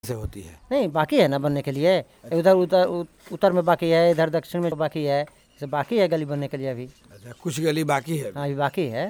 से होती है? नहीं, बाकी है ना बनने के लिए। उधर उत्तर में बाकी है, इधर दक्षिण में बाकी है, सब बाकी है गली बनने के लिए अभी। अच्छा, कुछ गली बाकी है? हाँ, अभी बाकी है।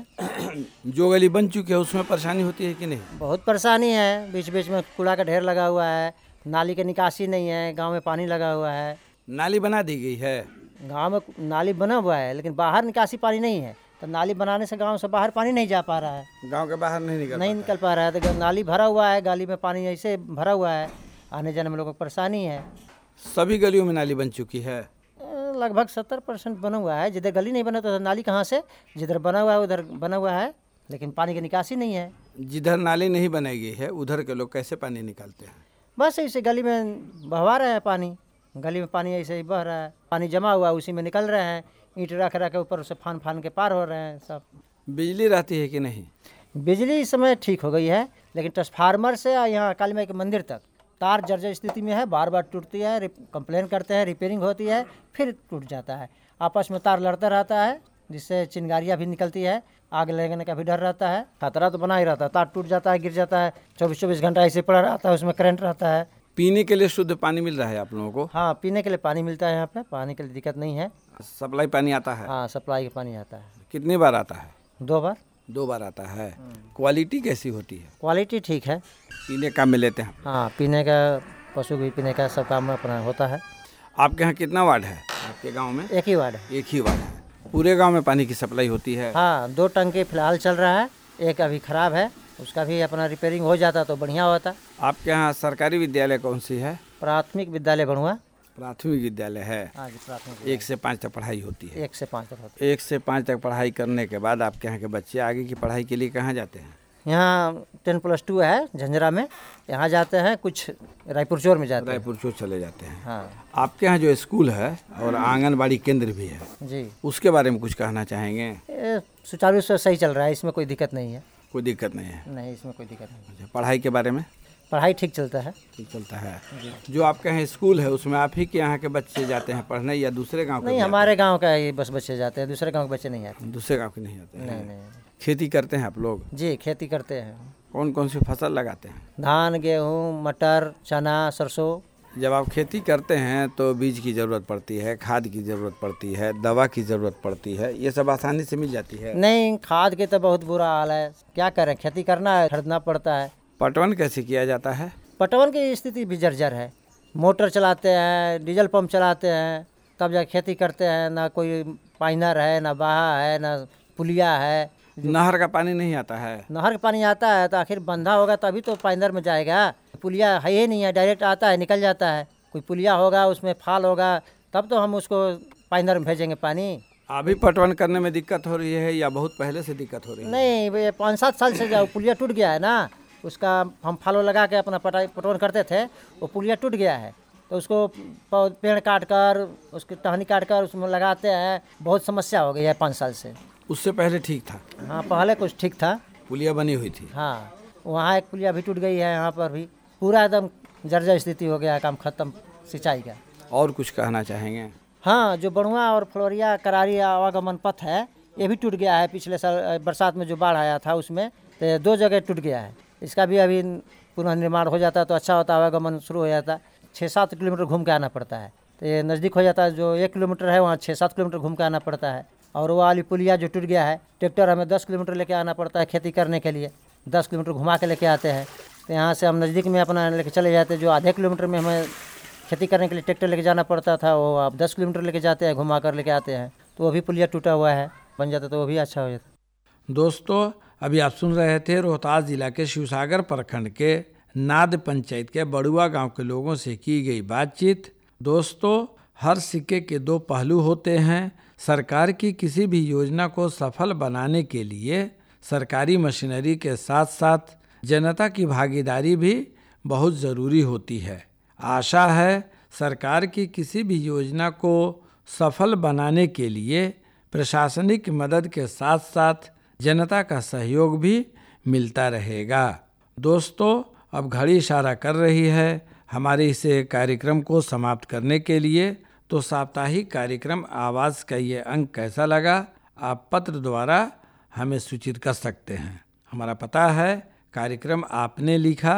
जो गली बन चुकी है उसमें परेशानी होती है कि नहीं? बहुत परेशानी है, बीच बीच में कूड़ा का ढेर लगा हुआ है, नाली की निकासी नहीं है, गांव में पानी लगा हुआ है। नाली बना दी गई है? गांव में नाली बना हुआ है लेकिन बाहर निकासी पानी नहीं है, तो नाली बनाने से गांव से बाहर पानी नहीं जा पा रहा है। गांव के बाहर नहीं निकल पा रहा है, तो नाली भरा हुआ है, गाली में पानी ऐसे भरा हुआ है, आने जाने में लोगों को परेशानी है। सभी गलियों में नाली बन चुकी है? लगभग 70% बना हुआ है। जिधर गली नहीं बना तो नाली कहाँ से, जिधर बना हुआ है उधर बना हुआ है, लेकिन पानी की निकासी नहीं है। जिधर नाली नहीं बनाई गई है उधर के लोग कैसे पानी निकालते हैं? बस ऐसे गली में बहवा रहे हैं पानी, गली में पानी ऐसे ही बह रहा है, पानी जमा हुआ है उसी में निकल रहे हैं, ईंट रख के ऊपर उसे फान फान के पार हो रहे हैं सब। बिजली रहती है कि नहीं? बिजली इस समय ठीक हो गई है, लेकिन ट्रांसफार्मर से यहाँ काली माई के मंदिर तक तार जर्जर स्थिति में है, बार बार टूटती है, कंप्लेन करते हैं, रिपेयरिंग होती है, फिर टूट जाता है। आपस में तार लड़ता रहता है, जिससे चिंगारियाँ भी निकलती है, आग लगने का भी डर रहता है, खतरा तो बना ही रहता है। तार टूट जाता है, गिर जाता है, 24-24 घंटा ऐसे पड़ा रहता है, उसमें करंट रहता है। पीने के लिए शुद्ध पानी मिल रहा है आप लोगों को? हाँ, पीने के लिए पानी मिलता है, यहाँ पे पानी के लिए दिक्कत नहीं है। सप्लाई पानी आता है? हाँ, सप्लाई का पानी आता है। कितनी बार आता है? 2 बार। 2 बार आता है। क्वालिटी कैसी होती है? क्वालिटी ठीक है। पीने काम में लेते हैं? हाँ, पीने का, पशु भी पीने का, सब काम अपना होता है। आपके यहाँ कितना वार्ड है आपके गांव में? एक ही वार्ड है। एक ही वार्ड है। पूरे गांव में पानी की सप्लाई होती है? हाँ, 2 टंकी फिलहाल चल रहा है, एक अभी खराब है, उसका भी अपना रिपेयरिंग हो जाता तो बढ़िया होता। आपके यहाँ सरकारी विद्यालय कौन सी है? प्राथमिक विद्यालय बनुआ। प्राथमिक विद्यालय है? हाँ जी, प्राथमिक। 1 से 5 तक पढ़ाई होती है? 1 से 5 तक होती है। 1 से 5 तक पढ़ाई करने के बाद आपके यहाँ के बच्चे आगे की पढ़ाई के लिए कहाँ जाते हैं? यहाँ 10+2 है झंझरा में, यहाँ जाते हैं, कुछ रायपुर चौर में जाते हैं। रायपुर चौर चले जाते हैं। हाँ। आपके यहाँ जो स्कूल है और आंगनबाड़ी केंद्र भी है जी, उसके बारे में कुछ कहना चाहेंगे? सुचारू रूप से सही चल रहा है, इसमें कोई दिक्कत नहीं है। कोई दिक्कत नहीं है? नहीं, इसमें कोई दिक्कत नहीं। पढ़ाई के बारे में? पढ़ाई ठीक चलता है। ठीक चलता है। जो आपके यहाँ स्कूल है उसमें आप ही के यहाँ के बच्चे जाते हैं पढ़ने या दूसरे गांव के? नहीं, हमारे गांव का ही बस बच्चे जाते हैं, दूसरे गांव के बच्चे नहीं आते। दूसरे गांव के नहीं आते हैं? नहीं नहीं। खेती करते हैं आप लोग? जी, खेती करते हैं। कौन कौन सी फसल लगाते हैं? धान, गेहूँ, मटर, चना, सरसों। जब आप खेती करते हैं तो बीज की ज़रूरत पड़ती है, खाद की ज़रूरत पड़ती है, दवा की ज़रूरत पड़ती है, ये सब आसानी से मिल जाती है? नहीं, खाद के तो बहुत बुरा हाल है, क्या करें, खेती करना है, खरीदना पड़ता है। पटवन कैसे किया जाता है? पटवन की स्थिति भी जर्जर है, मोटर चलाते हैं, डीजल पंप चलाते हैं, तब जा खेती करते हैं, ना कोई पाइनर है, ना बाहा है, ना पुलिया है। नहर का पानी नहीं आता है? नहर का पानी आता है तो आखिर बंधा होगा तभी तो पाइनर में जाएगा, पुलिया है ही नहीं है, डायरेक्ट आता है निकल जाता है। कोई पुलिया होगा, उसमें फाल होगा, तब तो हम उसको पाइनर में भेजेंगे पानी। अभी पटवन करने में दिक्कत हो रही है या बहुत पहले से दिक्कत हो रही है? नहीं, 5-7 साल से जो पुलिया टूट गया है ना, उसका हम फालो लगा के अपना पटवन करते थे, वो पुलिया टूट गया है, तो उसको पेड़ काट कर, उसकी टहनी काट कर उसमें लगाते हैं, बहुत समस्या हो गई है 5 साल से। उससे पहले ठीक था? हाँ, पहले कुछ ठीक था, पुलिया बनी हुई थी। हाँ, वहाँ एक पुलिया भी टूट गई है, यहाँ पर भी पूरा एकदम जर्जर स्थिति हो गया, काम खत्म सिंचाई का। और कुछ कहना चाहेंगे? हाँ, जो बड़ुआ और फ्लोरिया करारी आवागमन पथ है, ये भी टूट गया है। पिछले साल बरसात में जो बाढ़ आया था उसमें तो 2 जगह टूट गया है, इसका भी अभी पुनर्निर्माण हो जाता तो अच्छा होता, आवागमन शुरू हो जाता। 6-7 किलोमीटर घूम के आना पड़ता है, तो ये नज़दीक हो जाता है। जो 1 किलोमीटर है वहाँ 6-7 किलोमीटर घूम के आना पड़ता है। और वो वाली पुलिया जो टूट गया है, ट्रैक्टर हमें 10 किलोमीटर लेके आना पड़ता है खेती करने के लिए, 10 किलोमीटर घुमा के लेके आते हैं। तो यहाँ से हम नज़दीक में अपना लेके चले जाते हैं। जो आधे किलोमीटर में हमें खेती करने के लिए ट्रैक्टर लेके जाना पड़ता था, वो आप 10 किलोमीटर लेके जाते हैं, घुमा कर लेके आते हैं, तो वो भी पुलिया टूटा हुआ है, बन जाता तो वो भी अच्छा हो जाता। दोस्तों, अभी आप सुन रहे थे रोहतास जिला के शिवसागर प्रखंड के नाद पंचायत के बड़ुआ गांव के लोगों से की गई बातचीत। दोस्तों, हर सिक्के के 2 पहलू होते हैं। सरकार की किसी भी योजना को सफल बनाने के लिए सरकारी मशीनरी के साथ साथ जनता की भागीदारी भी बहुत ज़रूरी होती है। आशा है सरकार की किसी भी योजना को सफल बनाने के लिए प्रशासनिक मदद के साथ साथ जनता का सहयोग भी मिलता रहेगा। दोस्तों, अब घड़ी इशारा कर रही है हमारे इस कार्यक्रम को समाप्त करने के लिए। तो साप्ताहिक कार्यक्रम आवाज़ का ये अंक कैसा लगा, आप पत्र द्वारा हमें सूचित कर सकते हैं। हमारा पता है, कार्यक्रम आपने लिखा,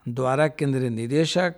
द्वारा केंद्रीय निदेशक